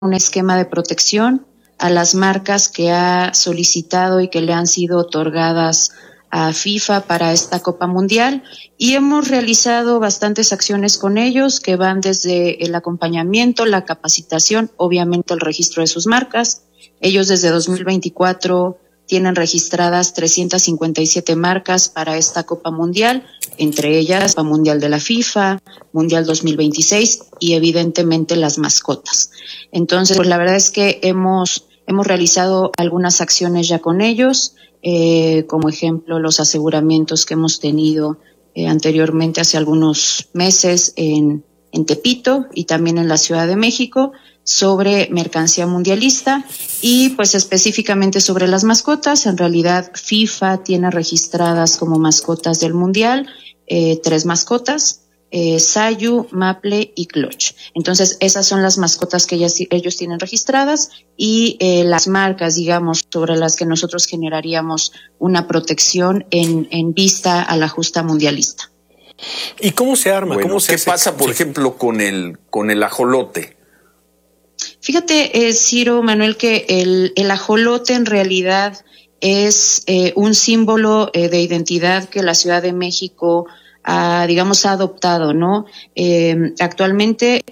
un esquema de protección a las marcas que ha solicitado y que le han sido otorgadas a FIFA para esta Copa Mundial, y hemos realizado bastantes acciones con ellos que van desde el acompañamiento, la capacitación, obviamente el registro de sus marcas. Ellos desde 2024 tienen registradas 357 marcas para esta Copa Mundial, entre ellas Copa Mundial de la FIFA, Mundial 2026 y evidentemente las mascotas. Entonces, pues la verdad es que hemos realizado algunas acciones ya con ellos, como ejemplo los aseguramientos que hemos tenido anteriormente hace algunos meses en Tepito y también en la Ciudad de México sobre mercancía mundialista y pues específicamente sobre las mascotas. En realidad FIFA tiene registradas como mascotas del Mundial 3 mascotas, Sayu, Maple y Clutch. Entonces esas son las mascotas que ellos tienen registradas y las marcas, digamos, sobre las que nosotros generaríamos una protección en vista a la justa mundialista. ¿Y cómo se arma? Bueno, ¿Cómo se ¿qué pasa, por ejemplo, con el ajolote? Fíjate, Ciro, Manuel, que el ajolote en realidad es un símbolo de identidad que la Ciudad de México ha adoptado, ¿no? Actualmente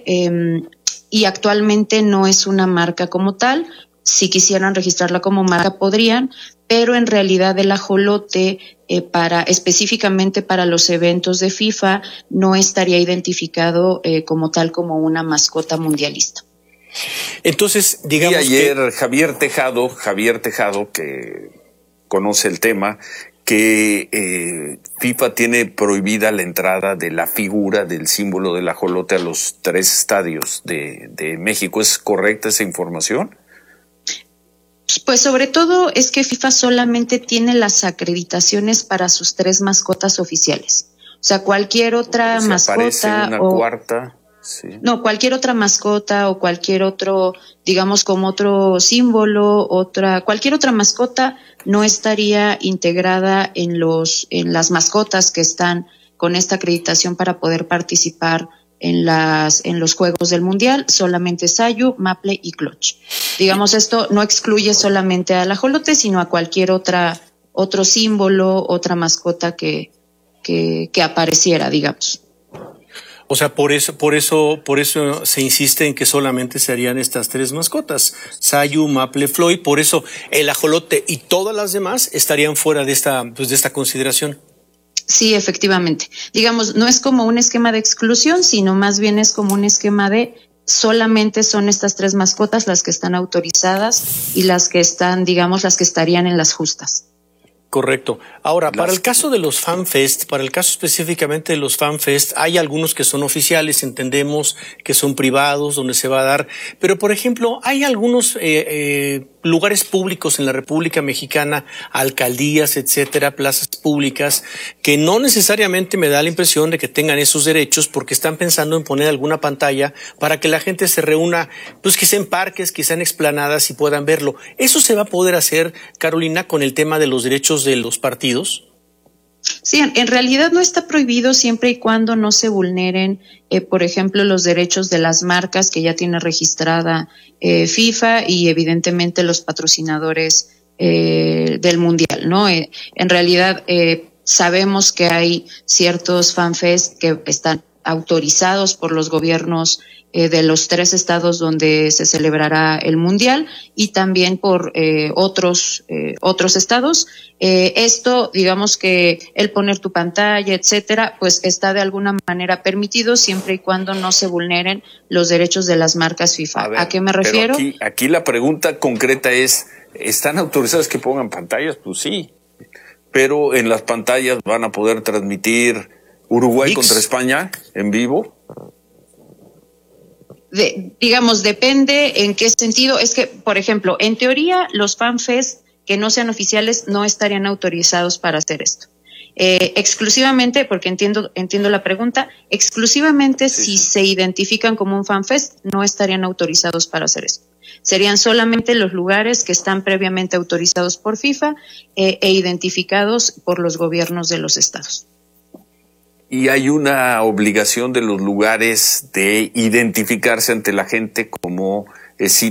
no es una marca como tal. Si quisieran registrarla como marca podrían, pero en realidad el ajolote específicamente para los eventos de FIFA no estaría identificado como tal como una mascota mundialista. Entonces, digamos y ayer Javier Tejado, que conoce el tema, que FIFA tiene prohibida la entrada de la figura del símbolo del ajolote a los 3 estadios de México. ¿Es correcta esa información? Pues sobre todo es que FIFA solamente tiene las acreditaciones para sus 3 mascotas oficiales. O sea, cualquier otra mascota aparece una cuarta. Sí. No, cualquier otra mascota o cualquier otro, digamos, como otro símbolo, cualquier otra mascota no estaría integrada en las mascotas que están con esta acreditación para poder participar en los Juegos del Mundial. Solamente Sayu, Maple y Clutch. Digamos, esto no excluye solamente al ajolote, sino a cualquier otro símbolo, otra mascota que apareciera, digamos. O sea, por eso se insiste en que solamente se harían estas 3 mascotas, Sayu, Maple, Floyd. Por eso el ajolote y todas las demás estarían fuera de esta consideración. Sí, efectivamente. Digamos, no es como un esquema de exclusión, sino más bien es como un esquema de solamente son estas 3 mascotas las que están autorizadas y las que están, digamos, las que estarían en las justas. Correcto. Ahora, para el caso de los FanFest, para el caso específicamente de los FanFest, hay algunos que son oficiales, entendemos que son privados, donde se va a dar, pero por ejemplo, hay algunos lugares públicos en la República Mexicana, alcaldías, etcétera, plazas públicas, que no necesariamente me da la impresión de que tengan esos derechos porque están pensando en poner alguna pantalla para que la gente se reúna, pues quizá en parques, quizá en explanadas y puedan verlo. ¿Eso se va a poder hacer, Carolina, con el tema de los derechos de los partidos? Sí, en realidad no está prohibido siempre y cuando no se vulneren, por ejemplo, los derechos de las marcas que ya tiene registrada FIFA y evidentemente los patrocinadores del Mundial, ¿no? En realidad sabemos que hay ciertos FanFest que están autorizados por los gobiernos de los 3 estados donde se celebrará el Mundial y también por otros estados. Esto, digamos que el poner tu pantalla, etcétera, pues está de alguna manera permitido siempre y cuando no se vulneren los derechos de las marcas FIFA. ¿A qué me refiero? Pero aquí la pregunta concreta es, ¿están autorizados que pongan pantallas? Pues sí, pero en las pantallas van a poder transmitir Uruguay contra España en vivo. Digamos, depende en qué sentido. Es que, por ejemplo, en teoría, los FanFest que no sean oficiales no estarían autorizados para hacer esto. Exclusivamente, porque entiendo la pregunta, exclusivamente si se identifican como un FanFest, no estarían autorizados para hacer esto. Serían solamente los lugares que están previamente autorizados por FIFA e identificados por los gobiernos de los estados. Y hay una obligación de los lugares de identificarse ante la gente como sí